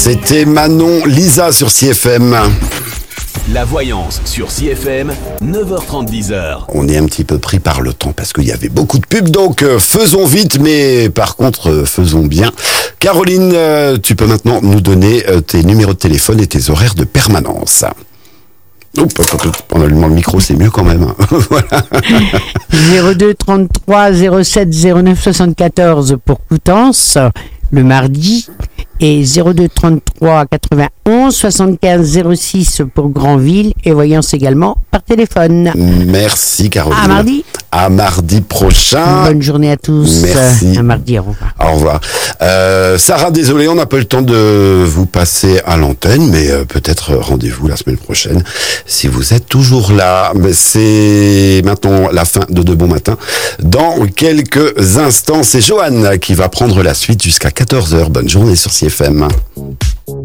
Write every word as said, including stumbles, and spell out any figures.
C'était Manon Lisa sur C F M. La voyance sur C F M, neuf heures trente, dix heures. On est un petit peu pris par le temps parce qu'il y avait beaucoup de pubs, donc euh, faisons vite, mais par contre euh, faisons bien. Caroline, euh, tu peux maintenant nous donner euh, tes numéros de téléphone et tes horaires de permanence. Oups, on allume le micro, c'est mieux quand même. Voilà. zéro deux trente-trois zéro sept zéro neuf soixante-quatorze pour Coutances, le mardi, et zéro deux trente-trois quatre-vingt-onze soixante-quinze zéro six pour Granville, et voyance également par téléphone. Merci Caroline. À mardi. À mardi prochain. Bonne journée à tous. Merci. À mardi, au revoir. Au revoir. Euh, Sarah, désolé, on n'a pas eu le temps de vous passer à l'antenne, mais euh, peut-être rendez-vous la semaine prochaine si vous êtes toujours là. Mais c'est maintenant la fin de De Bon Matin. Dans quelques instants, c'est Johan qui va prendre la suite jusqu'à quatorze heures. Bonne journée sur C F M.